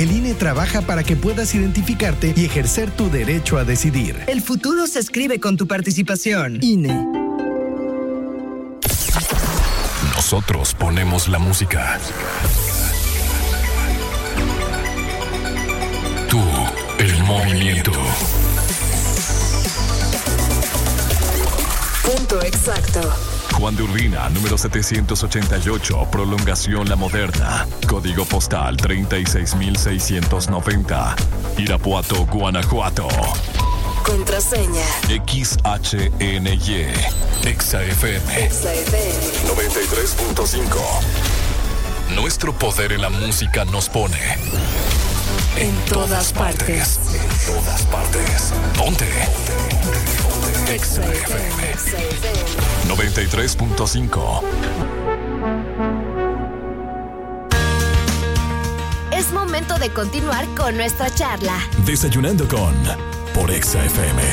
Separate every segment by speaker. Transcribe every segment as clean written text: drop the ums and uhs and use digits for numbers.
Speaker 1: El INE trabaja para que puedas identificarte y ejercer tu derecho a decidir.
Speaker 2: El futuro se escribe con tu participación.
Speaker 1: INE.
Speaker 3: Nosotros ponemos la música. Tú, el movimiento.
Speaker 4: Punto exacto.
Speaker 3: Juan de Urbina, número 788, prolongación La Moderna. Código postal 36690. Irapuato, Guanajuato.
Speaker 4: Contraseña.
Speaker 3: XHNY. XFM. 93.5. Nuestro poder en la música nos pone en todas partes. En todas partes. Ponte. XFM 93.5.
Speaker 4: Es momento de continuar con nuestra charla.
Speaker 3: Desayunando con por XFM.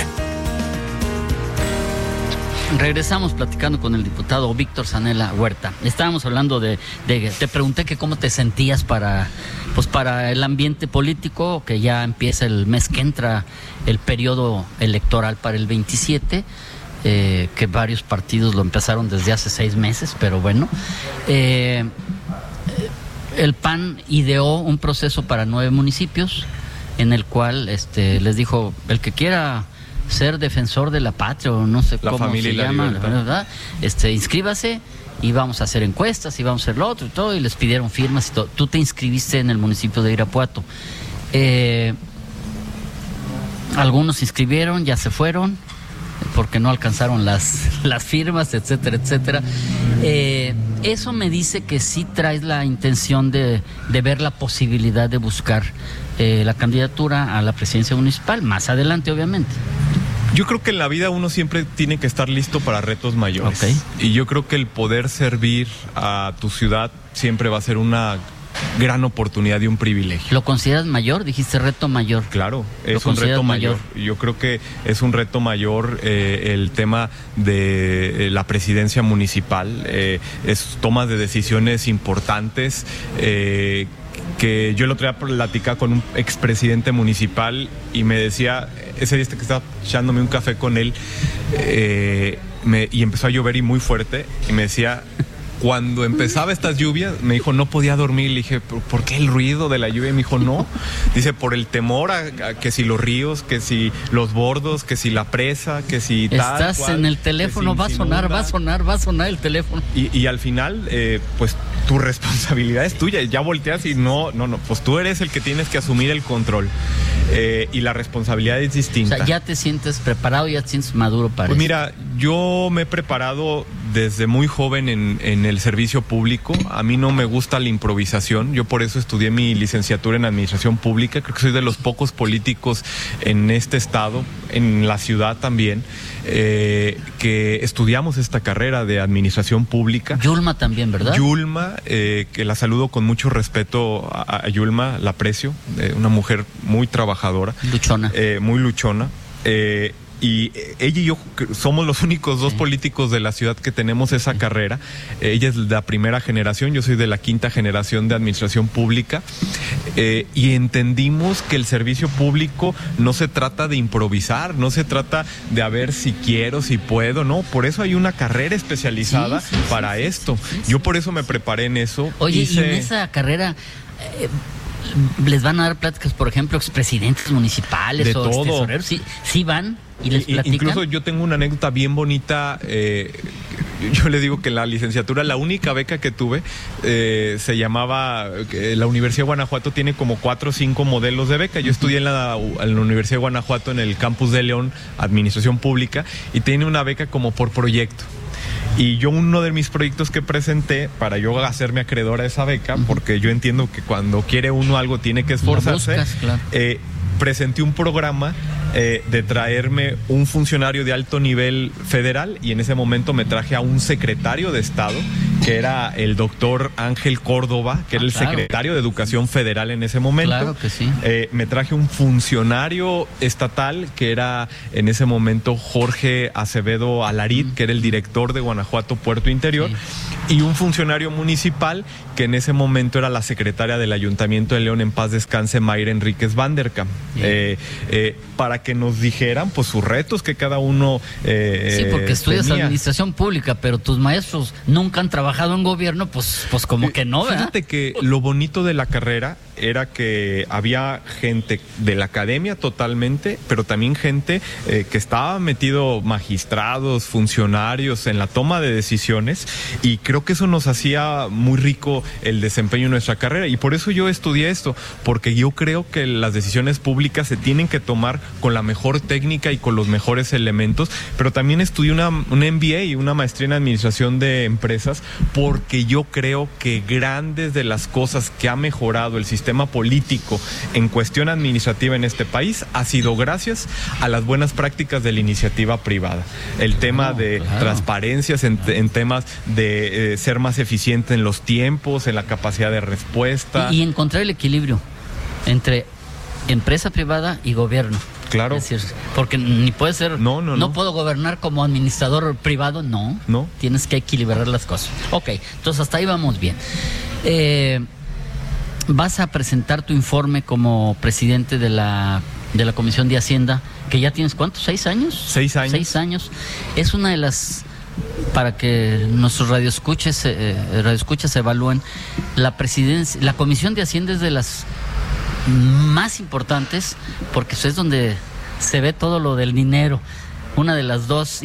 Speaker 5: Regresamos platicando con el diputado Víctor Zanella Huerta. Estábamos hablando te pregunté que cómo te sentías para el ambiente político, que ya empieza el mes que entra el periodo electoral para el 27, que varios partidos lo empezaron desde hace 6 meses, pero bueno. El PAN ideó un proceso para 9 municipios en el cual les dijo, el que quiera ser defensor de la patria o no sé cómo se llama, ¿verdad? Inscríbase y vamos a hacer encuestas y vamos a hacer lo otro y todo, y les pidieron firmas y todo. Tú te inscribiste en el municipio de Irapuato. Algunos se inscribieron, ya se fueron porque no alcanzaron las firmas, etcétera, etcétera. Eso me dice que sí traes la intención de ver la posibilidad de buscar la candidatura a la presidencia municipal, más adelante obviamente.
Speaker 6: Yo creo que en la vida uno siempre tiene que estar listo para retos mayores.
Speaker 5: Okay.
Speaker 6: Y yo creo que el poder servir a tu ciudad siempre va a ser una gran oportunidad y un privilegio.
Speaker 5: ¿Lo consideras mayor? Dijiste reto mayor.
Speaker 6: Claro, es un reto mayor. Yo creo que es un reto mayor el tema de la presidencia municipal. Es toma de decisiones importantes. Que yo el otro día platicaba con un expresidente municipal y me decía, ese día que estaba echándome un café con él, y empezó a llover y muy fuerte, y me decía, cuando empezaba estas lluvias, me dijo, no podía dormir. Le dije, ¿por qué el ruido de la lluvia? Y me dijo, no. Dice, por el temor a que si los ríos, que si los bordos, que si la presa, que si tal.
Speaker 5: Estás cual, en el teléfono, va a sonar el teléfono.
Speaker 6: Y al final, pues tu responsabilidad es tuya. Ya volteas y no, pues tú eres el que tienes que asumir el control. Y la responsabilidad es distinta.
Speaker 5: O sea, ya te sientes preparado, ya te sientes maduro para
Speaker 6: pues
Speaker 5: eso.
Speaker 6: Mira, yo me he preparado desde muy joven en el servicio público. A mí no me gusta la improvisación. Yo por eso estudié mi licenciatura en administración pública. Creo que soy de los pocos políticos en este estado, en la ciudad también, que estudiamos esta carrera de administración pública.
Speaker 5: Yulma también, ¿verdad?
Speaker 6: Yulma, que la saludo con mucho respeto a Yulma, la aprecio, una mujer muy trabajadora.
Speaker 5: Luchona.
Speaker 6: Muy luchona. Y ella y yo somos los únicos dos políticos de la ciudad que tenemos esa carrera. Ella es de la primera generación, yo soy de la quinta generación de administración pública. Y entendimos que el servicio público no se trata de improvisar, no se trata de a ver si quiero, si puedo, no. Por eso hay una carrera especializada para esto. Yo por eso me preparé en eso.
Speaker 5: Oye, y en esa carrera... ¿les van a dar pláticas, por ejemplo, expresidentes municipales
Speaker 6: de
Speaker 5: o
Speaker 6: todo.
Speaker 5: tesoreros? ¿Sí van y les platican?
Speaker 6: Incluso yo tengo una anécdota bien bonita. Yo le digo que en la licenciatura, la única beca que tuve se llamaba, la Universidad de Guanajuato tiene como 4 o 5 modelos de beca. Yo estudié en la Universidad de Guanajuato, en el campus de León, Administración Pública, y tiene una beca como por proyecto. Y yo uno de mis proyectos que presenté para yo hacerme acreedor a esa beca, porque yo entiendo que cuando quiere uno algo tiene que esforzarse,
Speaker 5: claro.
Speaker 6: Presenté un programa de traerme un funcionario de alto nivel federal, y en ese momento me traje a un secretario de Estado que era el doctor Ángel Córdoba, que era el secretario de Educación Federal en ese momento.
Speaker 5: Claro que sí.
Speaker 6: Me traje un funcionario estatal, que era en ese momento Jorge Acevedo Alarit, que era el director de Guanajuato Puerto Interior, y un funcionario municipal, que en ese momento era la secretaria del Ayuntamiento de León, en paz descanse, Mayra Enríquez Vanderkamp, para que nos dijeran pues sus retos que cada uno
Speaker 5: sí, porque estudias
Speaker 6: tenía.
Speaker 5: Administración pública, pero tus maestros nunca han trabajado en gobierno, pues como que no, ¿verdad?
Speaker 6: Fíjate que lo bonito de la carrera era que había gente de la academia totalmente, pero también gente que estaba metido, magistrados, funcionarios, en la toma de decisiones, y creo que eso nos hacía muy rico el desempeño en nuestra carrera, y por eso yo estudié esto, porque yo creo que las decisiones públicas se tienen que tomar con la mejor técnica y con los mejores elementos, pero también estudié un MBA y una maestría en administración de empresas, porque yo creo que grandes de las cosas que ha mejorado el sistema político en cuestión administrativa en este país ha sido gracias a las buenas prácticas de la iniciativa privada. El tema de transparencias en temas de ser más eficiente en los tiempos, en la capacidad de respuesta.
Speaker 5: Y encontrar el equilibrio entre empresa privada y gobierno.
Speaker 6: Claro.
Speaker 5: Es decir, porque ni puede ser, no puedo gobernar como administrador privado, no. Tienes que equilibrar las cosas. Ok, entonces hasta ahí vamos bien. Vas a presentar tu informe como presidente de la Comisión de Hacienda, que ya tienes, ¿cuántos? ¿6 años?
Speaker 6: 6 años.
Speaker 5: 6 años. Es una de las, para que nuestros radioescuchas evalúen, la Comisión de Hacienda es de las más importantes, porque es donde se ve todo lo del dinero. Una de las dos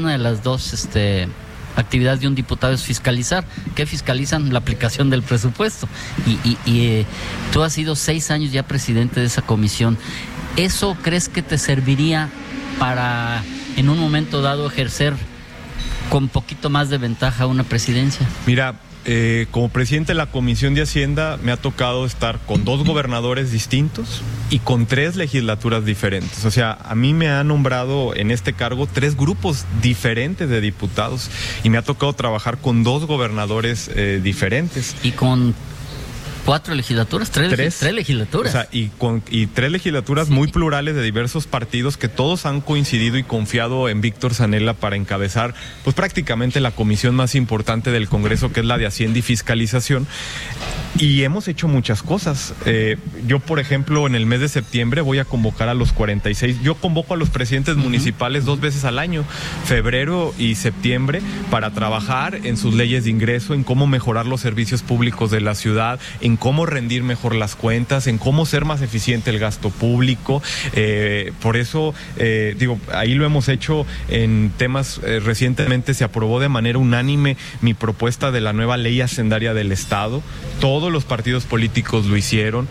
Speaker 5: actividades de un diputado es fiscalizar. ¿Qué fiscalizan? La aplicación del presupuesto. Y tú has sido 6 años ya presidente de esa comisión. ¿Eso crees que te serviría para, en un momento dado, ejercer con poquito más de ventaja una presidencia?
Speaker 6: Mira, como presidente de la Comisión de Hacienda me ha tocado estar con 2 gobernadores distintos y con 3 legislaturas diferentes. O sea, a mí me han nombrado en este cargo 3 grupos diferentes de diputados y me ha tocado trabajar con 2 gobernadores diferentes.
Speaker 5: Y con 4 legislaturas, 3 legislaturas.
Speaker 6: O sea, y 3 legislaturas muy plurales de diversos partidos que todos han coincidido y confiado en Víctor Zanella para encabezar pues prácticamente la comisión más importante del Congreso, que es la de Hacienda y Fiscalización. Y hemos hecho muchas cosas. Yo, por ejemplo, en el mes de septiembre voy a convocar a los 46. Yo convoco a los presidentes municipales 2 veces al año, febrero y septiembre, para trabajar en sus leyes de ingreso, en cómo mejorar los servicios públicos de la ciudad, en cómo rendir mejor las cuentas, en cómo ser más eficiente el gasto público. Por eso, ahí lo hemos hecho en temas. Recientemente se aprobó de manera unánime mi propuesta de la nueva ley hacendaria del Estado. Todos los partidos políticos lo hicieron.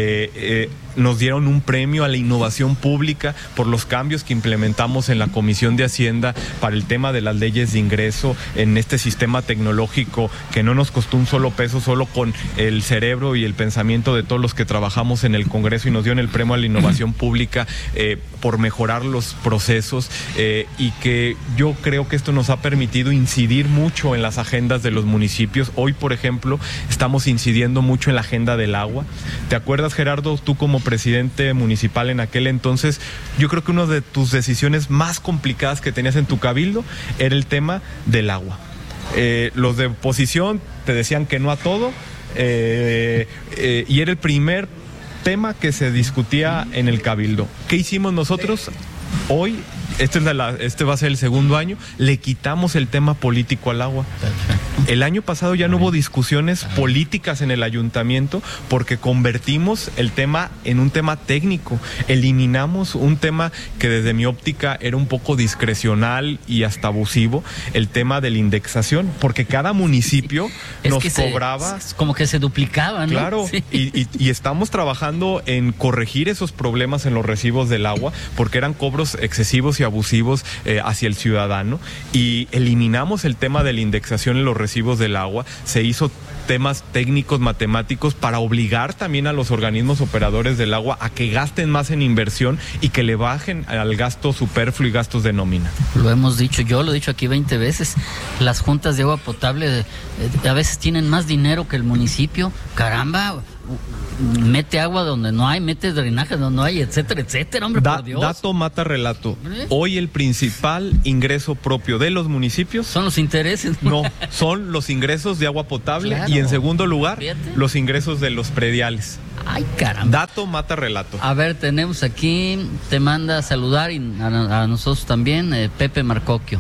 Speaker 6: Nos dieron un premio a la innovación pública por los cambios que implementamos en la Comisión de Hacienda para el tema de las leyes de ingreso en este sistema tecnológico que no nos costó un solo peso, solo con el cerebro y el pensamiento de todos los que trabajamos en el Congreso, y nos dieron el premio a la innovación pública por mejorar los procesos, y que yo creo que esto nos ha permitido incidir mucho en las agendas de los municipios. Hoy, por ejemplo, estamos incidiendo mucho en la agenda del agua. ¿Te acuerdas, Gerardo, tú como presidente municipal en aquel entonces, yo creo que una de tus decisiones más complicadas que tenías en tu cabildo era el tema del agua? Los de oposición te decían que no a todo, y era el primer tema que se discutía en el cabildo. ¿Qué hicimos nosotros? Hoy, este va a ser el 2º año, le quitamos el tema político al agua. El año pasado ya no hubo discusiones políticas en el ayuntamiento porque convertimos el tema en un tema técnico. Eliminamos un tema que desde mi óptica era un poco discrecional y hasta abusivo, el tema de la indexación, porque cada municipio nos cobraba...
Speaker 5: como que se duplicaba, ¿no?
Speaker 6: Claro, sí. y estamos trabajando en corregir esos problemas en los recibos del agua, porque eran cobros excesivos y abusivos hacia el ciudadano, y eliminamos el tema de la indexación en los recibos del agua. Se hizo temas técnicos, matemáticos, para obligar también a los organismos operadores del agua a que gasten más en inversión y que le bajen al gasto superfluo y gastos de nómina.
Speaker 5: Lo hemos dicho, yo lo he dicho aquí 20 veces, las juntas de agua potable a veces tienen más dinero que el municipio. Caramba, mete agua donde no hay, mete drenaje donde no hay, etcétera, etcétera, hombre, por Dios.
Speaker 6: Dato mata relato. Hoy el principal ingreso propio de los municipios
Speaker 5: son los intereses.
Speaker 6: No, son los ingresos de agua potable, claro. Y en segundo lugar, fíjate, los ingresos de los prediales.
Speaker 5: Ay, caramba.
Speaker 6: Dato mata relato.
Speaker 5: A ver, tenemos aquí, te manda a saludar y a nosotros también, Pepe Marcoquio.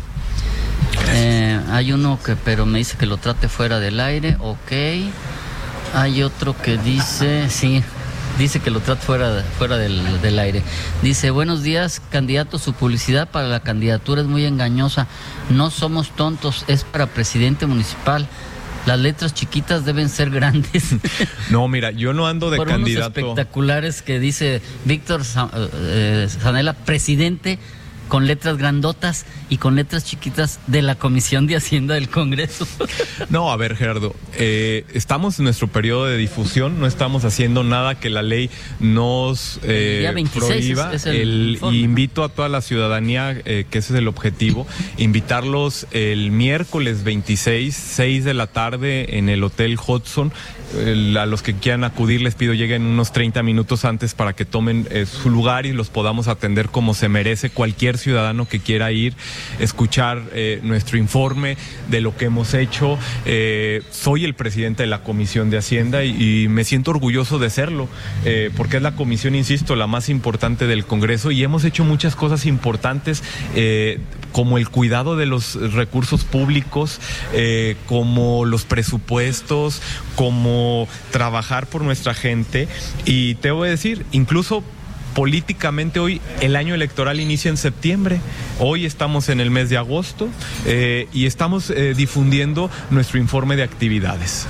Speaker 5: Hay uno pero me dice que lo trate fuera del aire, ok. Hay otro que dice, sí, dice que lo trate fuera del aire. Dice, buenos días, candidato, su publicidad para la candidatura es muy engañosa. No somos tontos, es para presidente municipal. Las letras chiquitas deben ser grandes.
Speaker 6: No, mira, yo no ando de
Speaker 5: por
Speaker 6: candidato.
Speaker 5: Unos espectaculares que dice Víctor Zanella, presidente, con letras grandotas y con letras chiquitas de la Comisión de Hacienda del Congreso.
Speaker 6: No, a ver, Gerardo, estamos en nuestro periodo de difusión, no estamos haciendo nada que la ley nos prohíba. Y invito a toda la ciudadanía, que ese es el objetivo, invitarlos el miércoles 26, 6 de la tarde en el Hotel Hudson. A los que quieran acudir les pido lleguen unos 30 minutos antes para que tomen su lugar y los podamos atender como se merece cualquier ciudadano que quiera ir, escuchar nuestro informe de lo que hemos hecho. Soy el presidente de la Comisión de Hacienda y me siento orgulloso de serlo, porque es la comisión, insisto, la más importante del Congreso, y hemos hecho muchas cosas importantes, como el cuidado de los recursos públicos, como los presupuestos, como trabajar por nuestra gente. Y te voy a decir, incluso políticamente hoy el año electoral inicia en septiembre. Hoy estamos en el mes de agosto y estamos difundiendo nuestro informe de actividades.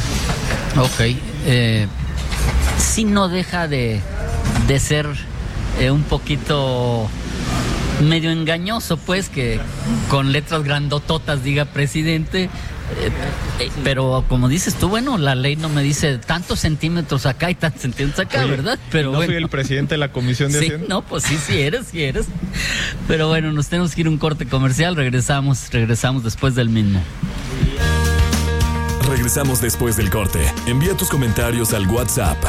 Speaker 5: Ok. Sí, no deja de ser un poquito medio engañoso, pues, que con letras grandototas diga presidente. Pero como dices tú, bueno, la ley no me dice tantos centímetros acá y tantos centímetros acá. Oye, ¿verdad? Pero
Speaker 6: no
Speaker 5: bueno,
Speaker 6: soy el presidente de la Comisión de Hacienda.
Speaker 5: No, pues sí eres. Pero bueno, nos tenemos que ir a un corte comercial. Regresamos después del mismo.
Speaker 3: Regresamos después del corte. Envía tus comentarios al WhatsApp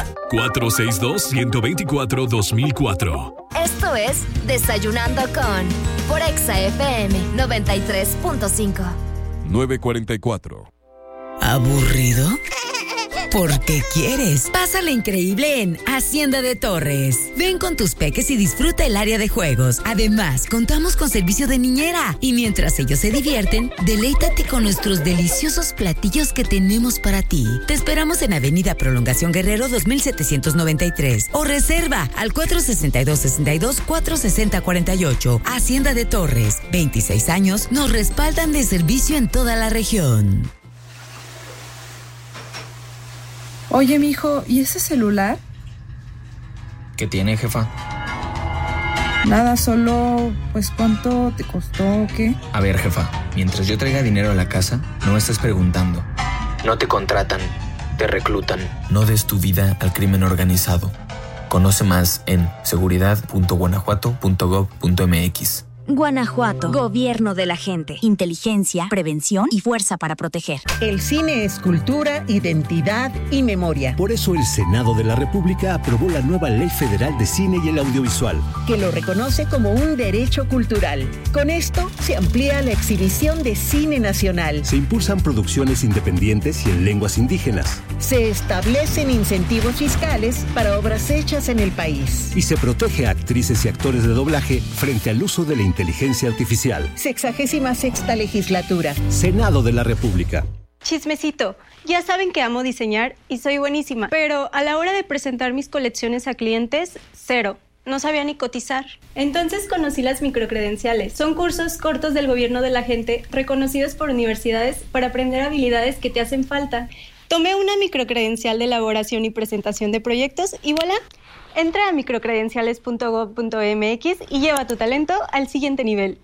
Speaker 3: 462-124-2004.
Speaker 4: Esto es Desayunando con por Exa FM 93.5.
Speaker 3: 9:44.
Speaker 2: ¿Aburrido? Porque quieres. Pásala increíble en Hacienda de Torres. Ven con tus peques y disfruta el área de juegos. Además, contamos con servicio de niñera. Y mientras ellos se divierten, deleítate con nuestros deliciosos platillos que tenemos para ti. Te esperamos en Avenida Prolongación Guerrero 2793. O reserva al 462-460-48. Hacienda de Torres. 26 años nos respaldan de servicio en toda la región.
Speaker 7: Oye, mijo, ¿y ese celular?
Speaker 8: ¿Qué tiene, jefa?
Speaker 7: Nada, solo, pues, ¿cuánto te costó o qué?
Speaker 8: A ver, jefa, mientras yo traiga dinero a la casa, no estés preguntando. No te contratan, te reclutan. No des tu vida al crimen organizado. Conoce más en seguridad.guanajuato.gov.mx.
Speaker 9: Guanajuato, gobierno de la gente, inteligencia, prevención y fuerza para proteger.
Speaker 10: El cine es cultura, identidad y memoria.
Speaker 11: Por eso el Senado de la República aprobó la nueva Ley Federal de Cine y el Audiovisual,
Speaker 10: que lo reconoce como un derecho cultural. Con esto se amplía la exhibición de cine nacional.
Speaker 11: Se impulsan producciones independientes y en lenguas indígenas.
Speaker 10: Se establecen incentivos fiscales para obras hechas en el país.
Speaker 11: Y se protege a actrices y actores de doblaje frente al uso de la inteligencia artificial.
Speaker 10: 66ª legislatura.
Speaker 11: Senado de la República.
Speaker 12: Chismecito. Ya saben que amo diseñar y soy buenísima, pero a la hora de presentar mis colecciones a clientes, cero. No sabía ni cotizar. Entonces conocí las microcredenciales. Son cursos cortos del gobierno de la gente, reconocidos por universidades para aprender habilidades que te hacen falta. Tomé una microcredencial de elaboración y presentación de proyectos y voilà. Entra a microcredenciales.gov.mx y lleva tu talento al siguiente nivel.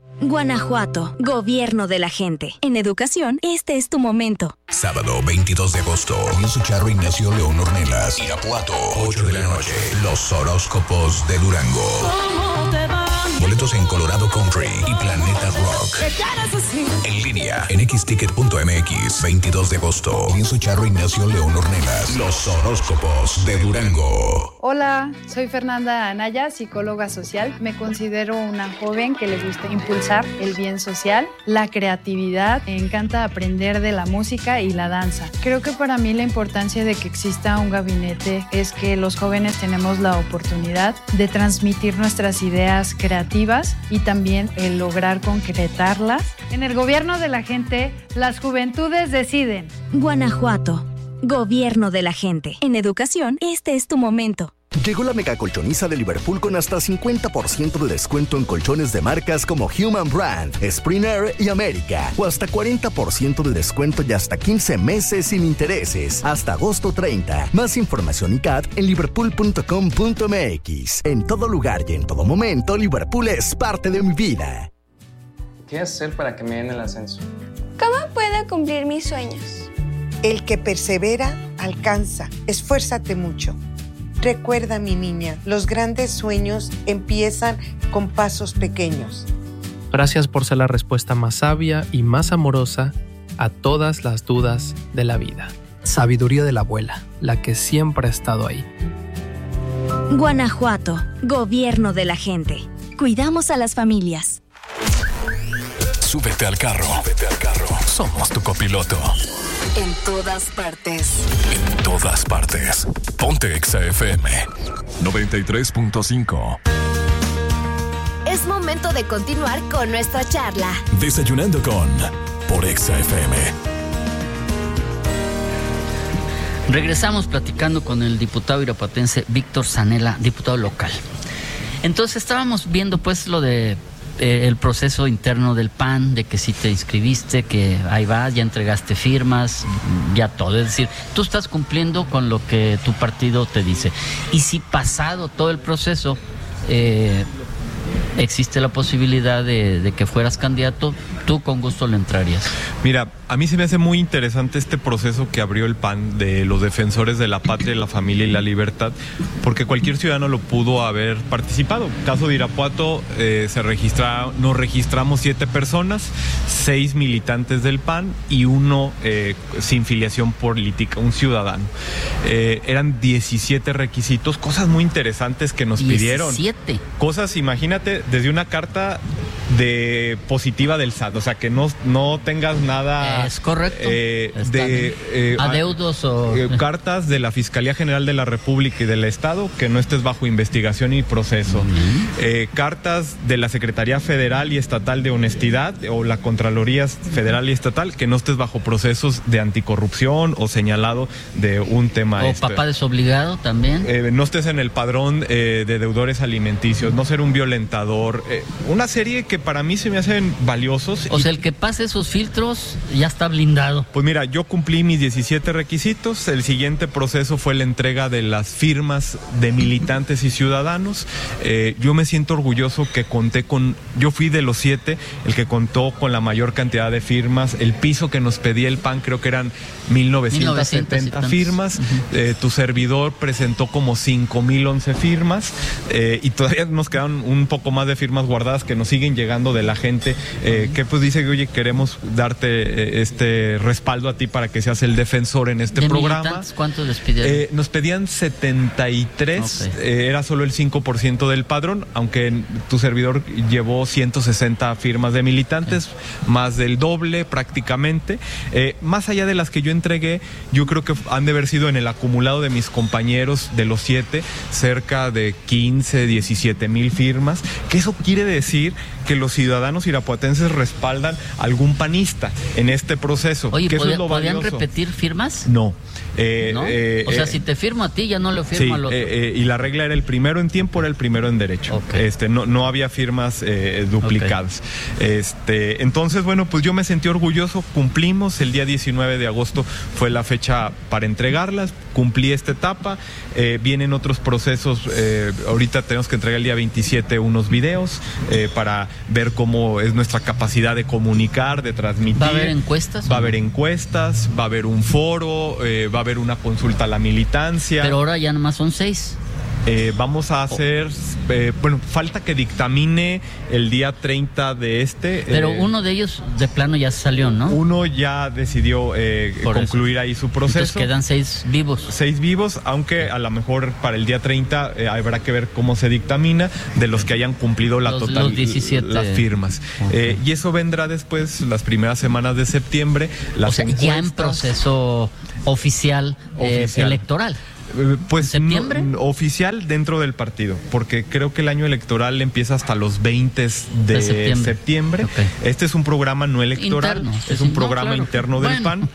Speaker 9: Guanajuato, gobierno de la gente. En educación, este es tu momento.
Speaker 13: Sábado 22 de agosto, Comienzo Charro Ignacio León Ornelas, Irapuato, 8 de la noche. Los horóscopos de Durango. Boletos en Colorado Country y Planeta Rock. En línea, en xticket.mx, 22 de agosto. Comienzo Charro Ignacio León Ornelas. Los horóscopos de Durango.
Speaker 14: Hola, soy Fernanda Anaya, psicóloga social. Me considero una joven que le gusta impulsar el bien social, la creatividad. Me encanta aprender de la música y la danza. Creo que para mí la importancia de que exista un gabinete es que los jóvenes tenemos la oportunidad de transmitir nuestras ideas creativas y también el lograr concretarlas. En el gobierno de la gente, las juventudes deciden.
Speaker 9: Guanajuato, gobierno de la gente. En educación, este es tu momento.
Speaker 15: Llegó la mega colchoniza de Liverpool con hasta 50% de descuento en colchones de marcas como Human Brand, Springer y América. O hasta 40% de descuento y hasta 15 meses sin intereses. Hasta agosto 30. Más información y CAT en liverpool.com.mx. En todo lugar y en todo momento, Liverpool es parte de mi vida.
Speaker 16: ¿Qué hacer para que me den el ascenso?
Speaker 17: ¿Cómo puedo cumplir mis sueños?
Speaker 18: El que persevera, alcanza. Esfuérzate mucho. Recuerda, mi niña, los grandes sueños empiezan con pasos pequeños.
Speaker 19: Gracias por ser la respuesta más sabia y más amorosa a todas las dudas de la vida. Sabiduría de la abuela, la que siempre ha estado ahí.
Speaker 9: Guanajuato, gobierno de la gente. Cuidamos a las familias.
Speaker 3: Súbete al carro. Somos tu copiloto.
Speaker 2: En todas partes.
Speaker 3: En todas partes. Ponte Exa FM 93.5.
Speaker 4: Es momento de continuar con nuestra charla.
Speaker 3: Desayunando con por Exa FM.
Speaker 5: Regresamos platicando con el diputado irapuatense Víctor Zanella, diputado local. Entonces estábamos viendo pues lo de el proceso interno del PAN, de que si te inscribiste, que ahí va, ya entregaste firmas, ya todo. Es decir, tú estás cumpliendo con lo que tu partido te dice. Y si pasado todo el proceso existe la posibilidad de que fueras candidato, tú con gusto le entrarías.
Speaker 6: Mira, a mí se me hace muy interesante este proceso que abrió el PAN de los defensores de la patria, la familia y la libertad, porque cualquier ciudadano lo pudo haber participado. Caso de Irapuato, nos registramos 7 personas, 6 militantes del PAN y uno sin filiación política, un ciudadano. Eran 17 requisitos, cosas muy interesantes que nos pidieron.
Speaker 5: 17.
Speaker 6: Cosas, imagínate, desde una carta de positiva del SAT, o sea, que no tengas nada.
Speaker 5: Es correcto.
Speaker 6: Adeudos o cartas de la Fiscalía General de la República y del Estado, que no estés bajo investigación y proceso. Uh-huh. Cartas de la Secretaría Federal y Estatal de Honestidad o la Contraloría Federal y Estatal, que no estés bajo procesos de anticorrupción o señalado de un tema.
Speaker 5: O papá desobligado también.
Speaker 6: No estés en el padrón de deudores alimenticios, no ser un violentador. Una serie que para mí se me hacen valiosos.
Speaker 5: O sea, el que pase esos filtros ya está blindado.
Speaker 6: Pues mira, yo cumplí mis 17 requisitos. El siguiente proceso fue la entrega de las firmas de militantes y ciudadanos. Yo me siento orgulloso que yo fui de los 7 el que contó con la mayor cantidad de firmas. El piso que nos pedía el PAN creo que eran 1970 firmas. Uh-huh. Tu servidor presentó como 5,011 firmas y todavía nos quedan un poco más de firmas guardadas que nos siguen llegando de la gente que pues dice que oye, queremos darte este respaldo a ti para que seas el defensor en este programa.
Speaker 5: ¿Cuántos les pidieron?
Speaker 6: Nos pedían 73, okay. Era solo el 5% del padrón, aunque tu servidor llevó 160 firmas de militantes, más del doble prácticamente. Más allá de las que yo entregué, yo creo que han de haber sido en el acumulado de mis compañeros de los 7, cerca de 15, 17 mil firmas, que eso quiere decir que los ciudadanos irapuatenses respaldan a algún panista en este proceso.
Speaker 5: Oye,
Speaker 6: que eso es lo
Speaker 5: ¿podían
Speaker 6: valioso.
Speaker 5: ¿Repetir firmas?
Speaker 6: No.
Speaker 5: ¿No? O sea, si te firmo a ti, ya no lo firmo al otro.
Speaker 6: Y la regla era el primero en tiempo, era el primero en derecho. Okay. No había firmas duplicadas. Okay. Entonces, bueno, pues yo me sentí orgulloso, cumplimos, el día 19 de agosto fue la fecha para entregarlas, cumplí esta etapa, vienen otros procesos, ahorita tenemos que entregar el día 27 unos videos para ver cómo es nuestra capacidad de comunicar, de transmitir.
Speaker 5: ¿Va a haber encuestas?
Speaker 6: Va a haber encuestas, va a haber un foro, va a haber una consulta a la militancia.
Speaker 5: Pero ahora ya nomás son 6.
Speaker 6: Vamos a hacer, falta que dictamine el día 30 de
Speaker 5: Pero uno de ellos de plano ya salió, ¿no?
Speaker 6: Uno ya decidió concluir ahí su proceso.
Speaker 5: Entonces quedan 6 vivos.
Speaker 6: 6 vivos, aunque a lo mejor para el día 30 habrá que ver cómo se dictamina de los que hayan cumplido los
Speaker 5: 17
Speaker 6: las firmas. Y eso vendrá después, las primeras semanas de septiembre.
Speaker 5: Ya en proceso oficial. Electoral.
Speaker 6: Pues
Speaker 5: ¿septiembre?
Speaker 6: Oficial dentro del partido, porque creo que el año electoral empieza hasta los 20 de septiembre. Okay. Este es un programa no electoral, interno, es un programa interno del PAN,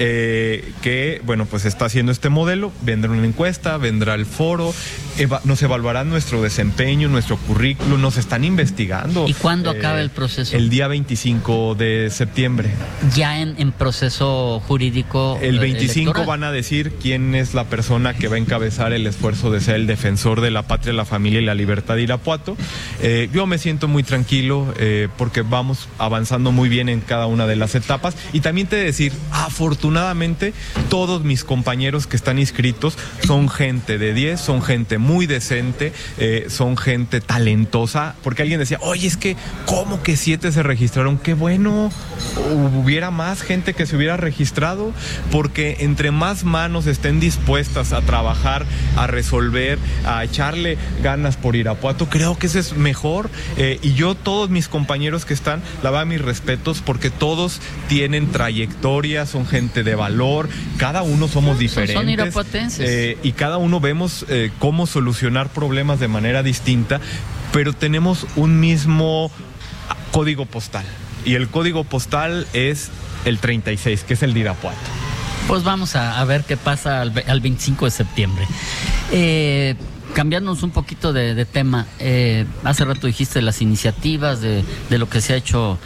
Speaker 6: que pues está haciendo este modelo. Vendrá una encuesta, vendrá el foro, nos evaluarán nuestro desempeño, nuestro currículum, nos están investigando.
Speaker 5: ¿Y cuándo acaba el proceso?
Speaker 6: El día 25 de septiembre.
Speaker 5: Ya en proceso jurídico.
Speaker 6: El 25
Speaker 5: electoral.
Speaker 6: Van a decir quién es la persona que va a encabezar el esfuerzo de ser el defensor de la patria, la familia y la libertad de Irapuato. Yo me siento muy tranquilo porque vamos avanzando muy bien en cada una de las etapas. Y también te he de decir, afortunadamente, todos mis compañeros que están inscritos son gente de 10, son gente muy decente, son gente talentosa, porque alguien decía, oye, es que, ¿cómo que 7 se registraron? Qué bueno, hubiera más gente que se hubiera registrado, porque entre más manos estén dispuestas a trabajar, a resolver, a echarle ganas por Irapuato, creo que eso es mejor. Y yo, todos mis compañeros que están, la verdad, mis respetos, porque todos tienen trayectoria, son gente de valor, cada uno somos diferentes.
Speaker 5: Son irapuatenses.
Speaker 6: Y cada uno vemos cómo solucionar problemas de manera distinta, pero tenemos un mismo código postal. Y el código postal es el 36, que es el de Irapuato.
Speaker 5: Pues vamos a ver qué pasa al 25 de septiembre. Cambiándonos un poquito de tema, hace rato dijiste las iniciativas de lo que se ha hecho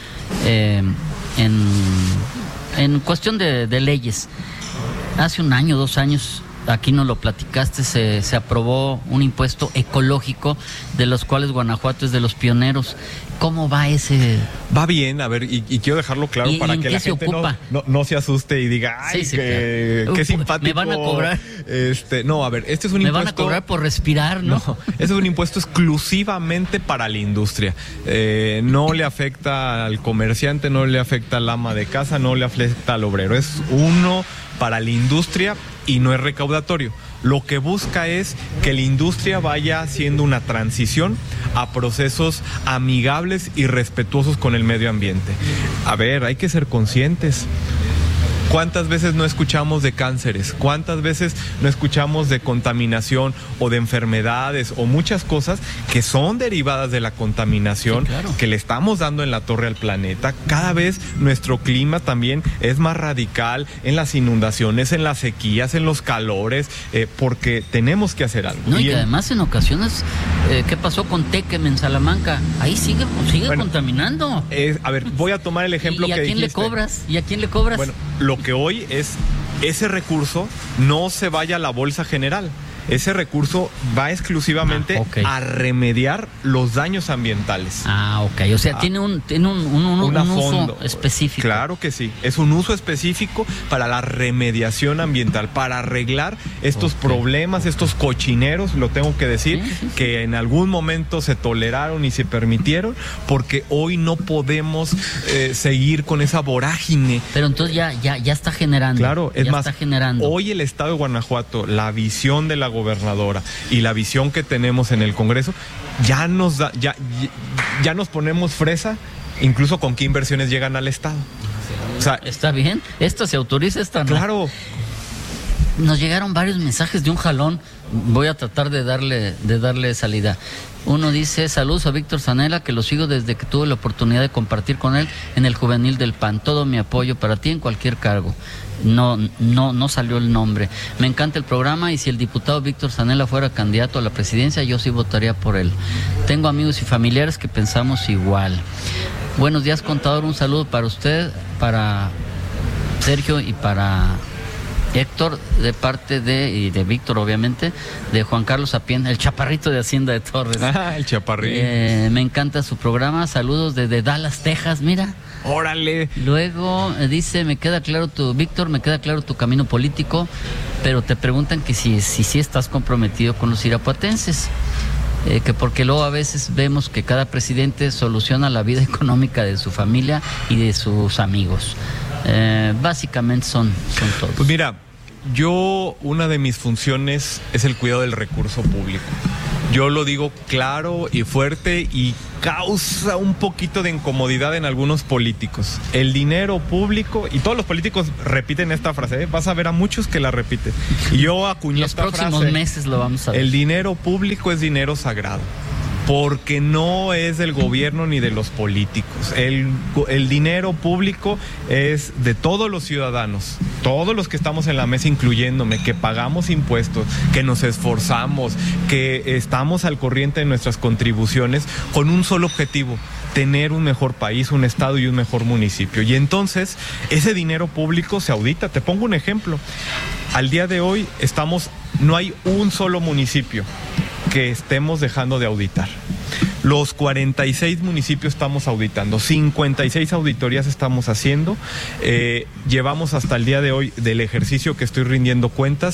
Speaker 5: en cuestión de leyes. Hace 1 año, 2 años, aquí nos lo platicaste, se aprobó un impuesto ecológico, de los cuales Guanajuato es de los pioneros. ¿Cómo va ese?
Speaker 6: Va bien, a ver, y quiero dejarlo claro para que la gente no se asuste y diga, ay, qué simpático.
Speaker 5: ¿Me van a cobrar?
Speaker 6: No, a ver, este es un impuesto.
Speaker 5: Me van a cobrar por respirar, ¿no?
Speaker 6: No, este es un impuesto exclusivamente para la industria. No le afecta al comerciante, no le afecta al ama de casa, no le afecta al obrero. Es uno para la industria y no es recaudatorio. Lo que busca es que la industria vaya haciendo una transición a procesos amigables y respetuosos con el medio ambiente. A ver, hay que ser conscientes. ¿Cuántas veces no escuchamos de cánceres? ¿Cuántas veces no escuchamos de contaminación o de enfermedades o muchas cosas que son derivadas de la contaminación, sí, claro, que le estamos dando en la torre al planeta? Cada vez nuestro clima también es más radical en las inundaciones, en las sequías, en los calores, porque tenemos que hacer algo.
Speaker 5: No, y que además en ocasiones, ¿qué pasó con Tequem en Salamanca? Ahí sigue contaminando.
Speaker 6: A ver, voy a tomar el ejemplo que dijiste.
Speaker 5: ¿Y a quién le cobras?
Speaker 6: Bueno, lo que hoy es ese recurso no se vaya a la bolsa general. Ese recurso va exclusivamente a remediar los daños ambientales.
Speaker 5: O sea, tiene un uso específico.
Speaker 6: Claro que sí. Es un uso específico para la remediación ambiental, para arreglar estos problemas, estos cochineros, lo tengo que decir, que en algún momento se toleraron y se permitieron, porque hoy no podemos seguir con esa vorágine.
Speaker 5: Pero entonces ya está generando.
Speaker 6: Claro, es más, hoy el Estado de Guanajuato, la visión de la gobernadora y la visión que tenemos en el Congreso, ya nos ponemos fresa, incluso con qué inversiones llegan al Estado.
Speaker 5: O sea, está bien, esta se autoriza, esta no.
Speaker 6: Claro.
Speaker 5: Nos llegaron varios mensajes de un jalón. Voy a tratar de darle salida. Uno dice: saludos a Víctor Zanella, que lo sigo desde que tuve la oportunidad de compartir con él en el juvenil del PAN. Todo mi apoyo para ti en cualquier cargo. No salió el nombre. Me encanta el programa y si el diputado Víctor Zanella fuera candidato a la presidencia, yo sí votaría por él. Tengo amigos y familiares que pensamos igual. Buenos días, contador. Un saludo para usted, para Sergio y para Héctor, de parte y de Víctor, obviamente, de Juan Carlos Apien, el chaparrito de Hacienda de Torres.
Speaker 6: El chaparrito.
Speaker 5: Me encanta su programa. Saludos desde Dallas, Texas, mira.
Speaker 6: ¡Órale!
Speaker 5: Luego dice, Víctor, me queda claro tu camino político, pero te preguntan que si estás comprometido con los irapuatenses. Que porque luego a veces vemos que cada presidente soluciona la vida económica de su familia y de sus amigos. Básicamente son todos.
Speaker 6: Pues mira, una de mis funciones es el cuidado del recurso público. Yo lo digo claro y fuerte y causa un poquito de incomodidad en algunos políticos. El dinero público, y todos los políticos repiten esta frase, vas a ver a muchos que la repiten. Y yo acuñé esta frase.
Speaker 5: Los próximos meses lo vamos a ver.
Speaker 6: El dinero público es dinero sagrado, porque no es del gobierno ni de los políticos. El dinero público es de todos los ciudadanos, todos los que estamos en la mesa, incluyéndome, que pagamos impuestos, que nos esforzamos, que estamos al corriente de nuestras contribuciones con un solo objetivo: tener un mejor país, un estado y un mejor municipio. Y entonces ese dinero público se audita. Te pongo un ejemplo. Al día de hoy no hay un solo municipio que estemos dejando de auditar. Los 46 municipios estamos auditando, 56 auditorías estamos haciendo. Llevamos hasta el día de hoy, del ejercicio que estoy rindiendo cuentas,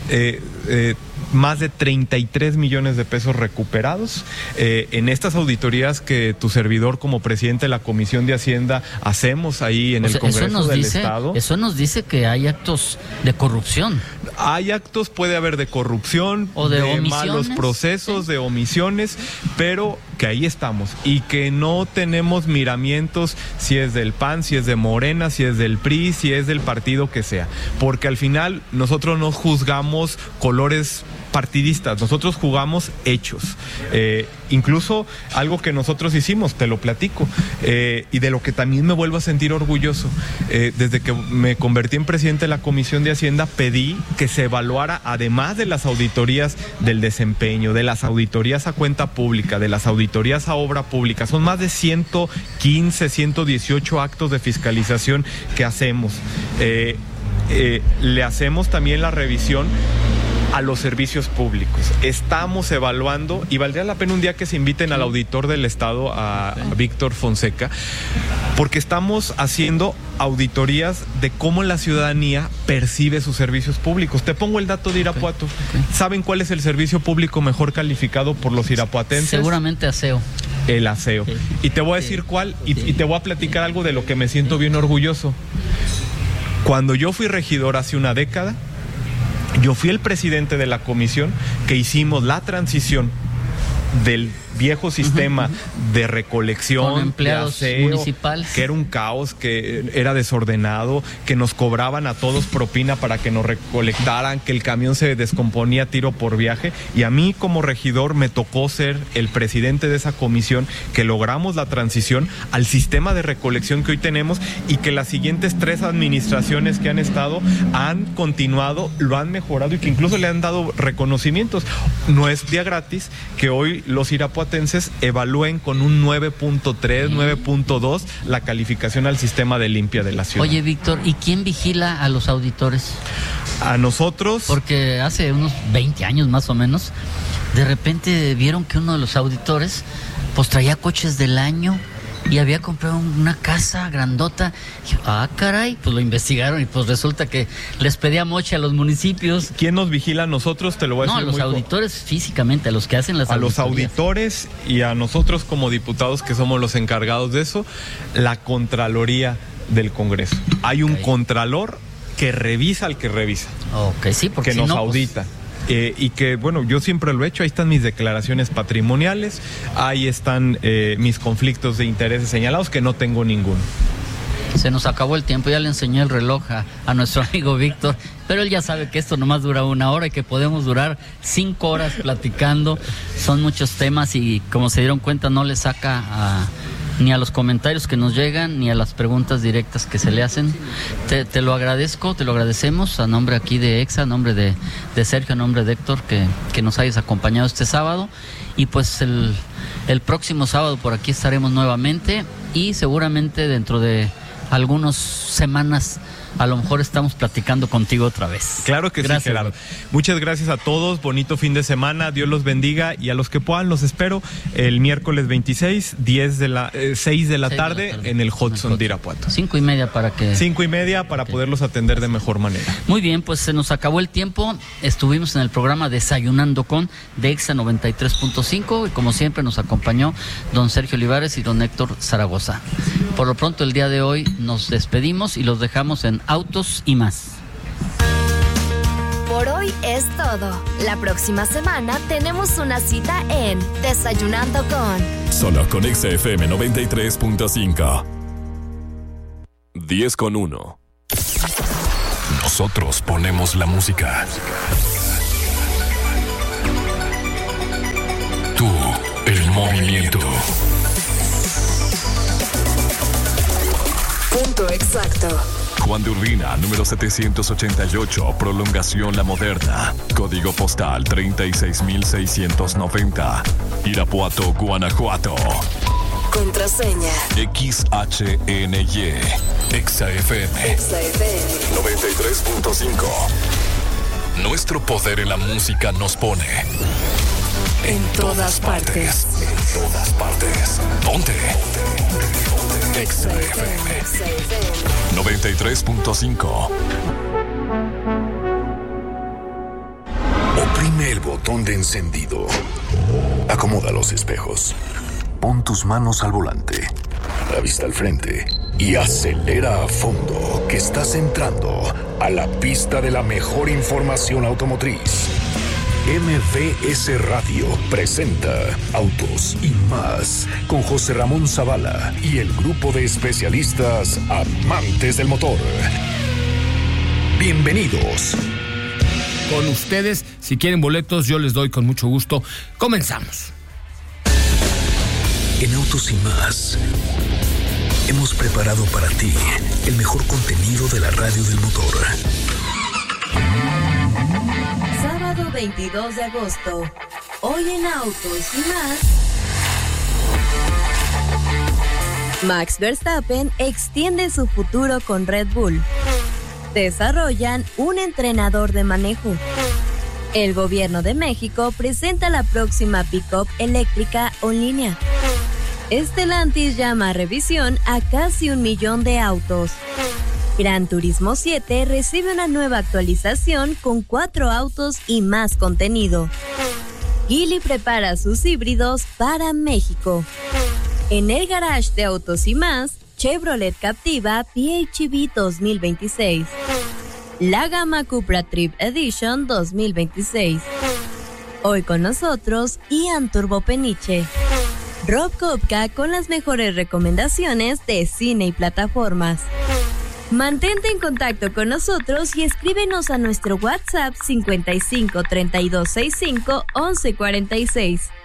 Speaker 6: más de 33 millones de pesos recuperados en estas auditorías que tu servidor como presidente de la Comisión de Hacienda hacemos ahí en el Congreso del Estado.
Speaker 5: Eso nos dice que hay actos de corrupción.
Speaker 6: Hay actos, puede haber de corrupción,
Speaker 5: o de
Speaker 6: malos procesos, de omisiones, pero que ahí estamos y que no tenemos miramientos si es del PAN, si es de Morena, si es del PRI, si es del partido que sea, porque al final nosotros no juzgamos colores partidistas, nosotros jugamos hechos. Incluso algo que nosotros hicimos, te lo platico, y de lo que también me vuelvo a sentir orgulloso. Desde que me convertí en presidente de la Comisión de Hacienda, pedí que se evaluara, además de las auditorías del desempeño, de las auditorías a cuenta pública, de las auditorías a obra pública, son más de 115, 118 actos de fiscalización que hacemos. Le hacemos también la revisión a los servicios públicos. Estamos evaluando, y valdría la pena un día que se inviten al auditor del Estado, a Víctor Fonseca, porque estamos haciendo auditorías de cómo la ciudadanía percibe sus servicios públicos. Te pongo el dato de Irapuato. ¿Saben cuál es el servicio público mejor calificado por los irapuatenses?
Speaker 5: Seguramente aseo.
Speaker 6: El aseo. Y te voy a decir cuál, y te voy a platicar algo de lo que me siento bien orgulloso. Cuando yo fui regidor hace una década, yo fui el presidente de la comisión que hicimos la transición del viejo sistema de recolección,
Speaker 5: con empleados
Speaker 6: de aseo,
Speaker 5: municipales,
Speaker 6: que era un caos, que era desordenado, que nos cobraban a todos propina para que nos recolectaran, que el camión se descomponía tiro por viaje, y a mí como regidor me tocó ser el presidente de esa comisión que logramos la transición al sistema de recolección que hoy tenemos, y que las siguientes 3 administraciones que han estado han continuado, lo han mejorado y que incluso le han dado reconocimientos. No es día gratis que hoy los irapuatenses evalúen con un 9.3, 9.2 la calificación al sistema de limpia de la ciudad.
Speaker 5: Oye, Víctor, ¿y quién vigila a los auditores?
Speaker 6: A nosotros.
Speaker 5: Porque hace unos 20 años más o menos, de repente vieron que uno de los auditores pues traía coches del año y había comprado una casa grandota. Y, caray, pues lo investigaron y pues resulta que les pedía moche a los municipios.
Speaker 6: ¿Quién nos vigila a nosotros? Te lo voy a decir.
Speaker 5: No, a los auditores físicamente, a los que hacen las auditorías.
Speaker 6: A los auditores y a nosotros como diputados, que somos los encargados de eso, la Contraloría del Congreso. Hay un contralor que revisa al que revisa.
Speaker 5: Ok, sí, porque
Speaker 6: que nos audita. Y que, bueno, yo siempre lo he hecho. Ahí están mis declaraciones patrimoniales, ahí están mis conflictos de intereses señalados, que no tengo ninguno.
Speaker 5: Se nos acabó el tiempo, ya le enseñé el reloj a nuestro amigo Víctor, pero él ya sabe que esto nomás dura 1 hora y que podemos durar 5 horas platicando. Son muchos temas y, como se dieron cuenta, no le saca ni a los comentarios que nos llegan, ni a las preguntas directas que se le hacen. Te lo agradezco, te lo agradecemos a nombre aquí de EXA, a nombre de Sergio, a nombre de Héctor, que nos hayas acompañado este sábado. Y pues el próximo sábado por aquí estaremos nuevamente, y seguramente dentro de algunas semanas a lo mejor estamos platicando contigo otra vez.
Speaker 6: Claro que
Speaker 5: gracias,
Speaker 6: sí, Gerardo. Muchas gracias a todos, bonito fin de semana, Dios los bendiga, y a los que puedan los espero el miércoles 26, 6 de la tarde en el Hudson de Irapuato.
Speaker 5: 5:30 para que...
Speaker 6: 5:30 para poderlos atender de mejor manera.
Speaker 5: Muy bien, pues se nos acabó el tiempo. Estuvimos en el programa Desayunando con de Exa 93.5 y como siempre nos acompañó don Sergio Olivares y don Héctor Zaragoza. Por lo pronto el día de hoy nos despedimos y los dejamos en Autos y Más.
Speaker 4: Por hoy es todo. La próxima semana tenemos una cita en Desayunando con...
Speaker 3: Solo con Exa FM 93.5. 10:1. Nosotros ponemos la música. Tú, el movimiento.
Speaker 4: Punto exacto.
Speaker 3: Juan de Urbina, número 788, prolongación La Moderna. Código postal 36690. Irapuato, Guanajuato.
Speaker 4: Contraseña.
Speaker 3: XHNY. Exa FM. 93.5. Nuestro poder en la música nos pone en todas partes. En todas partes. Ponte. Exa FM 93.5.
Speaker 13: Oprime el botón de encendido. Acomoda los espejos. Pon tus manos al volante, la vista al frente y acelera a fondo, que estás entrando a la pista de la mejor información automotriz. MVS Radio presenta Autos y Más con José Ramón Zavala y el grupo de especialistas amantes del motor. Bienvenidos.
Speaker 20: Con ustedes, si quieren boletos, yo les doy con mucho gusto. Comenzamos.
Speaker 13: En Autos y Más hemos preparado para ti el mejor contenido de la radio del motor.
Speaker 4: Sábado 22 de agosto. Hoy en Autos y Más. Max Verstappen extiende su futuro con Red Bull. Desarrollan un entrenador de manejo. El gobierno de México presenta la próxima pick-up eléctrica en línea. Stellantis llama a revisión a casi 1 millón de autos. Gran Turismo 7 recibe una nueva actualización con 4 autos y más contenido. Geely prepara sus híbridos para México. En el garage de Autos y Más, Chevrolet Captiva PHEV 2026. La gama Cupra Trip Edition 2026. Hoy con nosotros, Ian Turbo Peniche. Rob Kopka con las mejores recomendaciones de cine y plataformas. Mantente en contacto con nosotros y escríbenos a nuestro WhatsApp 55 32 65 11 46.